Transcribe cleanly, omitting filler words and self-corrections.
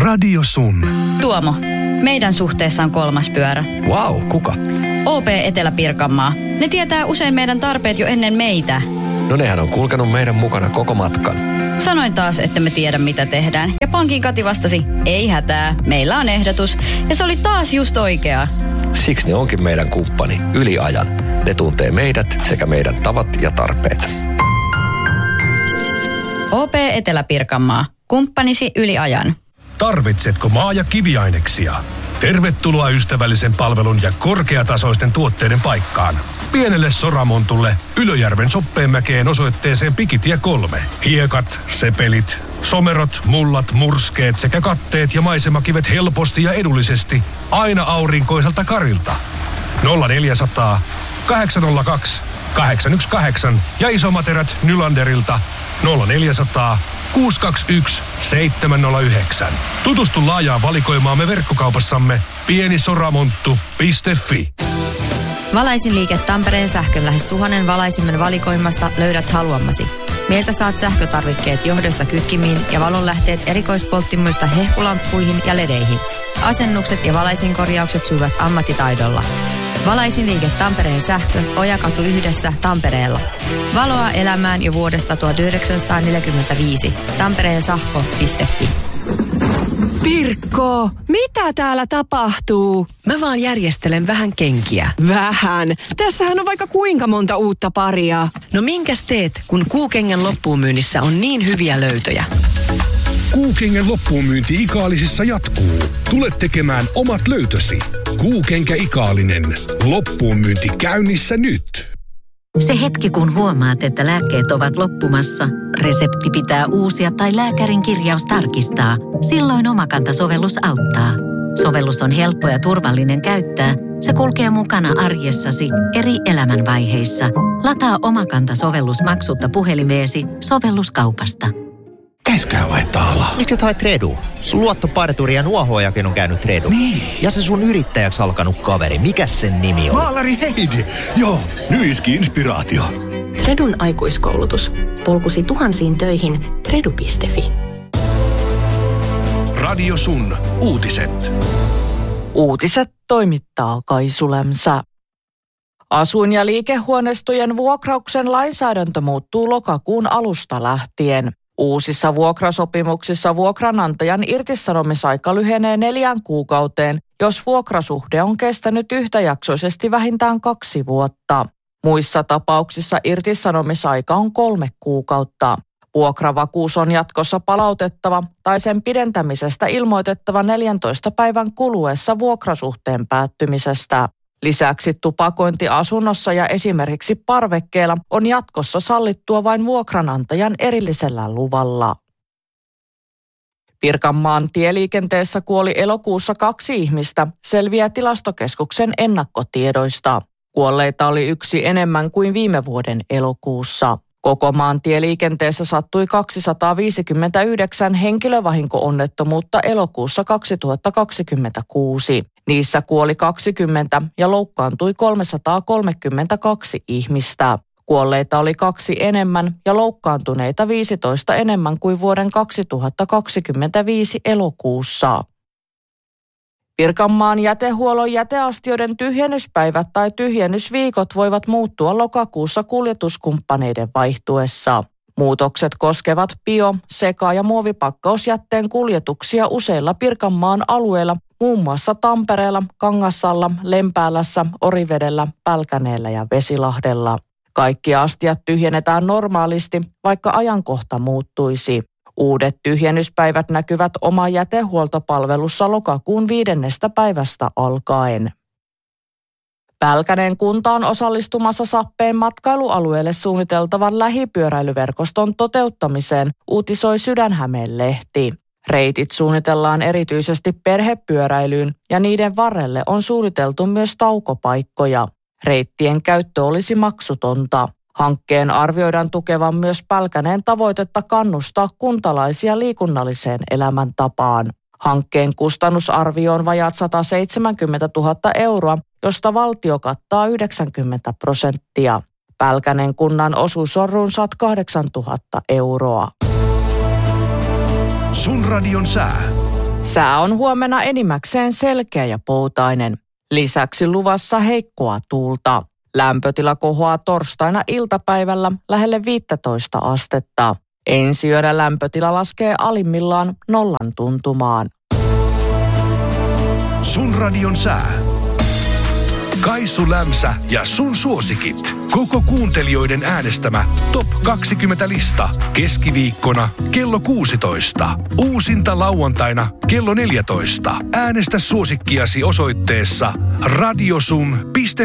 Radio Sun. Tuomo, meidän suhteessa on kolmas pyörä. Vau, kuka? OP Etelä-Pirkanmaa. Ne tietää usein meidän tarpeet jo ennen meitä. No nehän on kulkenut meidän mukana koko matkan. Sanoin taas, että me tiedä mitä tehdään. Ja pankin Kati vastasi, ei hätää, meillä on ehdotus. Ja se oli taas just oikea. Siksi ne onkin meidän kumppani yli ajan. Ne tuntee meidät sekä meidän tavat ja tarpeet. OP Etelä-Pirkanmaa. Kumppanisi yli ajan. Tarvitsetko maa- ja kiviaineksia? Tervetuloa ystävällisen palvelun ja korkeatasoisten tuotteiden paikkaan. Pienelle Soramontulle Ylöjärven Soppeenmäkeen osoitteeseen Pikitie 3. Hiekat, sepelit, somerot, mullat, murskeet sekä katteet ja maisemakivet helposti ja edullisesti aina aurinkoiselta Karilta. 0400 802 818 ja isomaterät Nylanderilta 0400 621 709. Tutustu laajaan valikoimaamme verkkokaupassamme pienisoramonttu.fi. Valaisinliike Tampereen sähkön lähes 1000 valaisimen valikoimasta löydät haluamasi. Meiltä saat sähkötarvikkeet johdosta kytkimiin ja valonlähteet erikoispolttimuista hehkulamppuihin ja ledeihin. Asennukset ja valaisinkorjaukset sujuvat ammattitaidolla. Valaisinliike Tampereen sähkö, Ojakatu 1 Tampereella. Valoa elämään jo vuodesta 1945. tampereensahko.fi. Pirkko, mitä täällä tapahtuu? Mä vaan järjestelen vähän kenkiä. Vähän. Tässähän on vaikka kuinka monta uutta paria. No minkäs teet, kun Kuukengän loppuunmyynnissä on niin hyviä löytöjä? Kuukengän loppuunmyynti Ikaalisissa jatkuu. Tule tekemään omat löytösi. Kuukenkä Ikaalinen. Loppuunmyynti käynnissä nyt. Se hetki, kun huomaat, että lääkkeet ovat loppumassa, resepti pitää uusia tai lääkärin kirjaus tarkistaa. Silloin Omakanta-sovellus auttaa. Sovellus on helppo ja turvallinen käyttää. Se kulkee mukana arjessasi eri elämänvaiheissa. Lataa Omakanta-sovellus maksutta puhelimeesi sovelluskaupasta. Käskää vaihtaa alaa. Miksi et haet Redu? Sun luottoparturi ja nuohoojakin on käynyt Redu. Niin. Ja se sun yrittäjäksi alkanut kaveri, mikäs sen nimi on? Maalari Heidi. Joo, Nyiski Inspiraatio. Tredun aikuiskoulutus. Polkusi tuhansiin töihin. Tredu.fi. Radio Sun. Uutiset. Uutiset toimittaa Kaisu Lämsä. Asuin- ja liikehuoneistojen vuokrauksen lainsäädäntö muuttuu lokakuun alusta lähtien. Uusissa vuokrasopimuksissa vuokranantajan irtisanomisaika lyhenee 4 kuukauteen, jos vuokrasuhde on kestänyt yhtäjaksoisesti vähintään 2 vuotta. Muissa tapauksissa irtisanomisaika on 3 kuukautta. Vuokravakuus on jatkossa palautettava tai sen pidentämisestä ilmoitettava 14 päivän kuluessa vuokrasuhteen päättymisestä. Lisäksi tupakointi asunnossa ja esimerkiksi parvekkeella on jatkossa sallittua vain vuokranantajan erillisellä luvalla. Pirkanmaan tieliikenteessä kuoli elokuussa 2 ihmistä, selviää Tilastokeskuksen ennakkotiedoista. Kuolleita oli 1 enemmän kuin viime vuoden elokuussa. Koko maan tieliikenteessä sattui 259 henkilövahinko-onnettomuutta elokuussa 2026. Niissä kuoli 20 ja loukkaantui 332 ihmistä. Kuolleita oli 2 enemmän ja loukkaantuneita 15 enemmän kuin vuoden 2025 elokuussa. Pirkanmaan jätehuollon jäteastioiden tyhjennyspäivät tai tyhjennysviikot voivat muuttua lokakuussa kuljetuskumppaneiden vaihtuessa. Muutokset koskevat bio-, seka- ja muovipakkausjätteen kuljetuksia useilla Pirkanmaan alueilla, muun muassa Tampereella, Kangassalla, Lempäälässä, Orivedellä, Pälkäneellä ja Vesilahdella. Kaikki astiat tyhjennetään normaalisti, vaikka ajankohta muuttuisi. Uudet tyhjennyspäivät näkyvät oma jätehuoltopalvelussa lokakuun 5. päivästä alkaen. Pälkäneen kunta on osallistumassa Sappeen matkailualueelle suunniteltavan lähipyöräilyverkoston toteuttamiseen, uutisoi Sydänhämeen-lehti. Reitit suunnitellaan erityisesti perhepyöräilyyn ja niiden varrelle on suunniteltu myös taukopaikkoja. Reittien käyttö olisi maksutonta. Hankkeen arvioidaan tukevan myös Pälkäneen tavoitetta kannustaa kuntalaisia liikunnalliseen elämäntapaan. Hankkeen kustannusarvio on vajaat 170 000 euroa, josta valtio kattaa 90%. Pälkäneen kunnan osuus on runsaat 8 000 euroa. Sun radion sää. Sää on huomenna enimmäkseen selkeä ja poutainen. Lisäksi luvassa heikkoa tuulta. Lämpötila kohoaa torstaina iltapäivällä lähelle 15 astetta. Ensi yönä lämpötila laskee alimmillaan 0 tuntumaan. Sun radion sää. Kaisu Lämsä ja sun suosikit. Koko kuuntelijoiden äänestämä Top 20-lista. Keskiviikkona kello 16. Uusinta lauantaina kello 14. Äänestä suosikkiasi osoitteessa radiosun.fi.